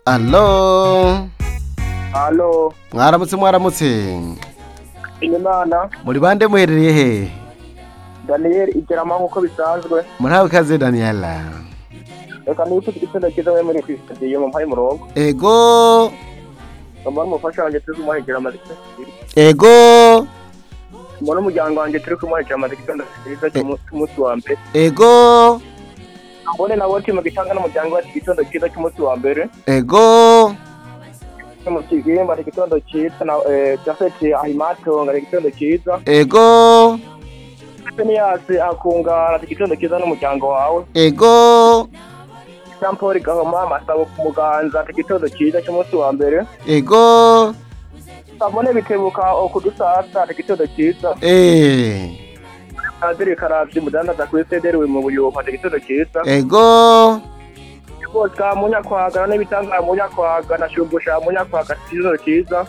Allo. Halo, Mwaramutse. Imana, Muri bande muherereye he? Daniel Igerama nkuko bisanzwe. Muraho kaze Daniela. Reka nifite igitsina cyiza we muri kwisidiye mu mpaye murongo. Ego. Mbona umufasha wanjye turi kumuhegera amazika. Ego. Mbona umuryango wanjye turi kumuhegera amazika ndasiza cy'umunsi wa mbere. Ego. Mbone nawe timo gitanga n'umuryango wacu igitondo cyiza cy'umunsi wa mbere. Ego. Mu kigimba igitondo cyiza na Jafeti Ahimato ngari igitondo cyiza. Ego. Peniyasi akungara igitondo cyiza n'umuryango wawe. Ego. Sampori gahoma masabo ku muganza igitondo cyiza cy'umunsi wa mbere. Ego. Sabone bitebuka okudusasa igitondo cyiza. Adiri karavyi mudandaza kuri Cedric mu buyopa igitondo cyiza. Ego. Boska munyakwaga n'ibitanga munyakwaga na shumbusha munyakwaga igitondo cyiza.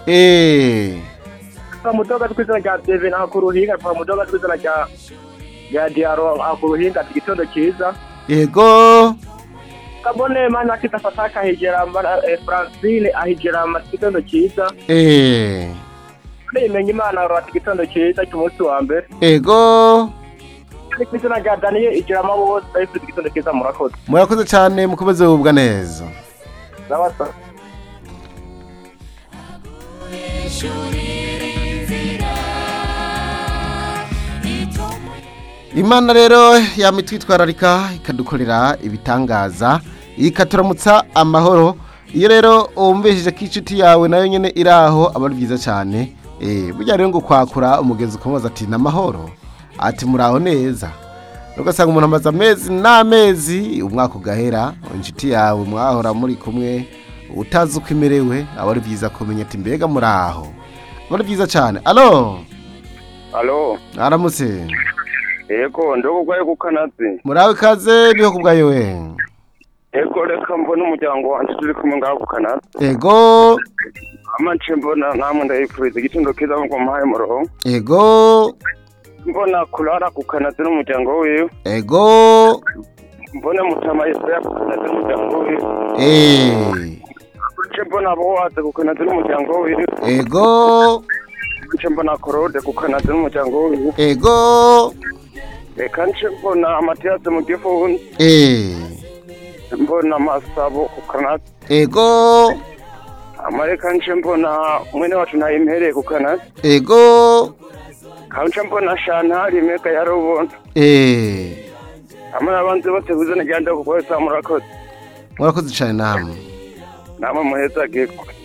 Mudoga twizana rya Deve na kuruhinga pa mudoga twizana rya Diaro akuruhinga igitondo cyiza. Ego. Kabone mana kitafasaka hijera Francine ahijera igitondo cyiza. Imenye imana ro igitondo cyiza cy'umunsi wa mbere. Ego. Kwizana rya Daniel Igerama bose ifite igitondo cyiza murakoze. Murakoze cyane mukomeze ubwa neza. Zabasa. Imana rero yamitwitwararika ikadukorera ibitangaza ikaturamutsa amahoro. Iyo rero umvishije ko inshuti yawe nayo nyene iraho aba ari byiza cyane. Burya rero ngo kwakura umugezi ukomoza ati namahoro ati muraho neza. Ugasanga umuntu amaze amezi n'amezi umwaka ugahera inshuti yawe mwahora muri kumwe utazi uko imerewe aba ari byiza kumenya ati mbega muraho. Aba ari byiza cyane. Alo. Aramutse. Ego ndogugwaye kukanazi. Muraho kaze niho kubgayo we. Ego reka mbona umuryango wanje turi kumwe ngaho kukanazi. Ego. Amanje mbona namwe ndayipfuza igitondo kiza ngo mpaye murongo. Ego. Mbona kurara kukanazi n'umuryango wiwe. Ego. Mbona mutama Yesaya kukanazi n'umuryango wiwe. Mbona Bowaze kukanazi n'umuryango wiwe. Ego. Mbona Korode kukanazi n'umuryango wiwe. Ego. Reka mbona Matiyasi mu gifundi. Mbona Masabo kukanazi. Ego. Amareka mbona mwene wacu nayimpereye kukanazi. Ego. Kanche mbona Shantari meka yarubona. Amara abantu bose buzana ganda kuko murakoze. Murakoze cyane namwe. Namwe muheza giko.